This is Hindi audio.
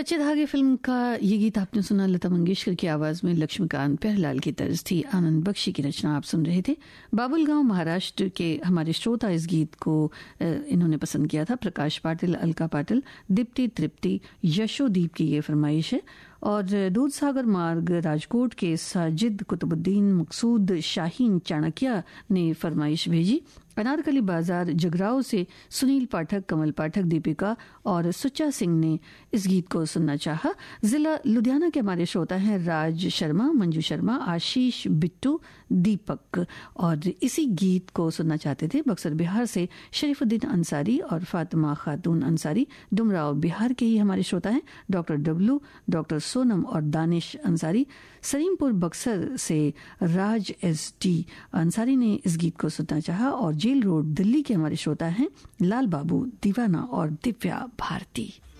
कच्चे धागे फिल्म का ये गीत आपने सुना। लता मंगेशकर की आवाज में लक्ष्मीकांत प्यारेलाल की तर्ज थी। आनंद बख्शी की रचना आप सुन रहे थे। बाबुलगांव महाराष्ट्र के हमारे श्रोता इस गीत को इन्होंने पसंद किया था। प्रकाश पाटिल, अलका पाटिल, दीप्ति तृप्ति, यशोदीप की ये फरमाइश है। और दूधसागर मार्ग राजकोट के साजिद कुतुबुद्दीन मकसूद शाहीन चाणक्या ने फरमाइश भेजी। अनारकली बाजार जगराव से सुनील पाठक, कमल पाठक, दीपिका और सुच्चा सिंह ने इस गीत को सुनना चाहा। जिला लुधियाना के हमारे श्रोता हैं राज शर्मा, मंजू शर्मा, आशीष, बिट्टू, दीपक और इसी गीत को सुनना चाहते थे बक्सर बिहार से शरीफुद्दीन अंसारी और फातिमा खातून अंसारी। डुमराव बिहार के ही हमारे श्रोता हैं डॉक्टर डब्लू, डॉक्टर सोनम और दानिश अंसारी। सलीमपुर बक्सर से राज एस डी अंसारी ने इस गीत को सुनना चाहा। और जेल रोड दिल्ली के हमारे श्रोता हैं लाल बाबू, दीवाना और दिव्या भारती।